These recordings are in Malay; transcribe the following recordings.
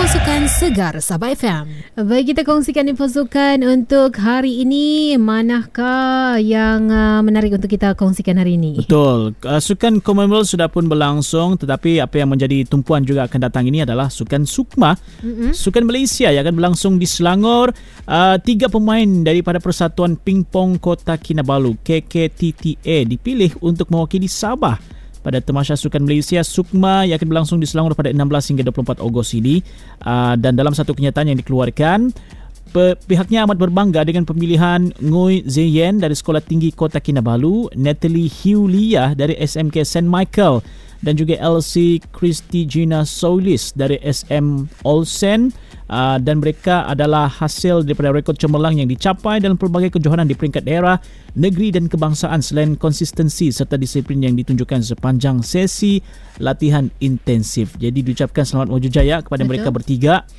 Sukan Segar Sabah FM. Baik, kita kongsikan info sukan untuk hari ini. Manakah yang menarik untuk kita kongsikan hari ini? Betul. Sukan Commonwealth sudah pun berlangsung, tetapi apa yang menjadi tumpuan juga akan datang ini adalah Sukan Sukma. Sukan Malaysia yang akan berlangsung di Selangor. 3 pemain daripada Persatuan Pingpong Kota Kinabalu KKTTA dipilih untuk mewakili Sabah pada Tamasya Sukan Malaysia Sukma yang akan berlangsung di Selangor pada 16 hingga 24 Ogos ini. Dan dalam satu kenyataan yang dikeluarkan, pihaknya amat berbangga dengan pemilihan Ngui Zeyen dari Sekolah Tinggi Kota Kinabalu, Natalie Hulia dari SMK St. Michael dan juga Elsie Christy Gina Solis dari SM Olsen. Dan mereka adalah hasil daripada rekod cemerlang yang dicapai dalam pelbagai kejohanan di peringkat daerah, negeri dan kebangsaan selain konsistensi serta disiplin yang ditunjukkan sepanjang sesi latihan intensif. Jadi diucapkan selamat maju jaya kepada mereka bertiga,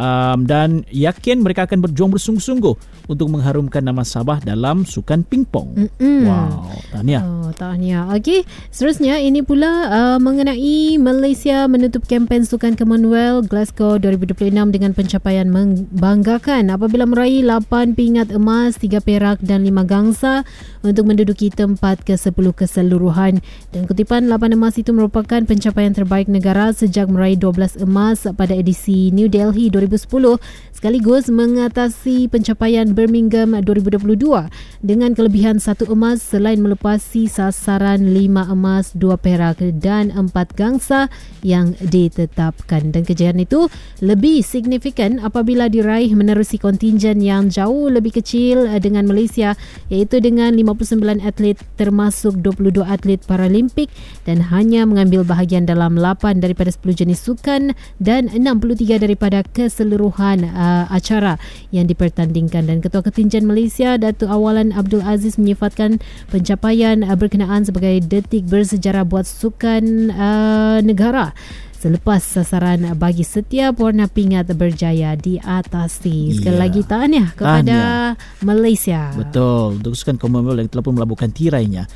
dan yakin mereka akan berjuang bersungguh-sungguh untuk mengharumkan nama Sabah dalam sukan pingpong. Wow, tahniah. Tahniah. Okey, seterusnya ini pula mengenai Malaysia menutup kempen Sukan Commonwealth Glasgow 2026 dengan pencapaian membanggakan apabila meraih 8 pingat emas, 3 perak dan 5 gangsa untuk menduduki tempat ke-10 keseluruhan. Dan kutipan 8 emas itu merupakan pencapaian terbaik negara sejak meraih 12 emas pada edisi New Delhi 2010, sekaligus mengatasi pencapaian Birmingham 2022 dengan kelebihan 1 emas selain melepasi sasaran 5 emas, 2 perak dan 4 gangsa yang ditetapkan. Dan kejayaan itu lebih signifikan apabila diraih menerusi kontingen yang jauh lebih kecil dengan Malaysia, iaitu dengan 59 atlet termasuk 22 atlet Paralimpik dan hanya mengambil bahagian dalam 8 daripada 10 jenis sukan dan 63 daripada keseluruhan acara yang dipertandingkan. Dan Ketua Kontingen Malaysia Datuk Awalan Abdul Aziz menyifatkan pencapaian berkenaan sebagai detik bersejarah buat sukan negara selepas sasaran bagi setiap warna pingat berjaya diatasi. Sekali lagi tahniah kepada Malaysia. Betul, untuk sukan Commonwealth yang telah pun melabuhkan tirainya.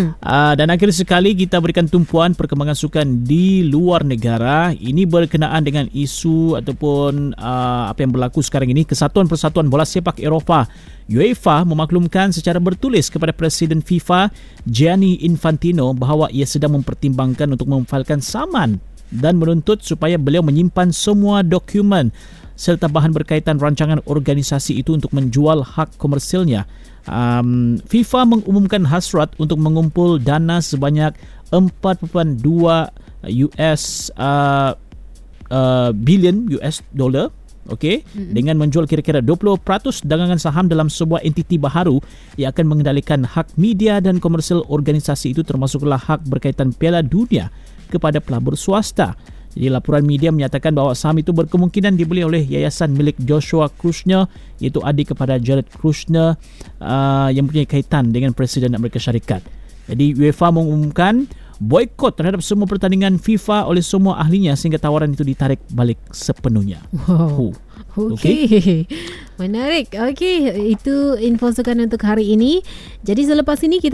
Dan akhir sekali kita berikan tumpuan perkembangan sukan di luar negara. Ini berkenaan dengan isu ataupun apa yang berlaku sekarang ini. Kesatuan Persatuan Bola Sepak Eropah UEFA memaklumkan secara bertulis kepada Presiden FIFA Gianni Infantino bahawa ia sedang mempertimbangkan untuk memfailkan saman dan menuntut supaya beliau menyimpan semua dokumen serta bahan berkaitan rancangan organisasi itu untuk menjual hak komersilnya. FIFA mengumumkan hasrat untuk mengumpul dana sebanyak 4.2 bilion US dollar. Okey, dengan menjual kira-kira 20% dagangan saham dalam sebuah entiti baharu yang akan mengendalikan hak media dan komersil organisasi itu, termasuklah hak berkaitan Piala Dunia kepada pelabur swasta. Jadi laporan media menyatakan bahawa saham itu berkemungkinan dibeli oleh yayasan milik Joshua Kushner, iaitu adik kepada Jared Kushner, yang mempunyai kaitan dengan Presiden Amerika Syarikat. Jadi UEFA mengumumkan boikot terhadap semua pertandingan FIFA oleh semua ahlinya sehingga tawaran itu ditarik balik sepenuhnya. Wow. Okey. Menarik. Okey, itu info sukan untuk hari ini. Jadi selepas ini kita